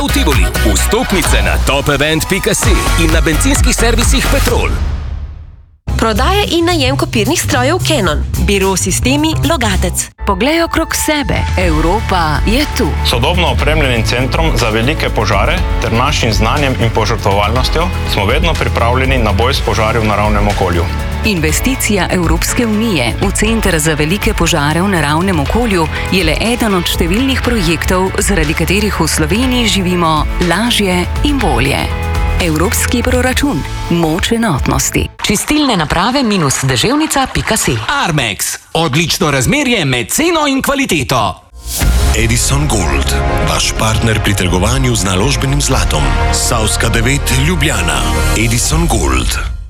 V Tivoli, vstopnice na topevent.si in na bencinskih servisih Petrol. Prodaja in najem kopirnih strojev Canon. Biro sistemi Logatec. Poglej okrog sebe. Evropa je tu. Sodobno opremljenim centrom za velike požare ter našim znanjem in požrtvovalnostjo smo vedno pripravljeni na boj s požari v naravnem okolju. Investicija Evropske unije v Center za velike požare v naravnem okolju je le eden od številnih projektov, zaradi katerih v Sloveniji živimo lažje in bolje. Evropski proračun. Moč enotnosti. Čistilne naprave -deževnica.si. Armex. Odlično razmerje med ceno in kvaliteto. Edison Gold. Vaš partner pri trgovanju z naložbenim zlatom. Savska 9 Ljubljana. Edison Gold.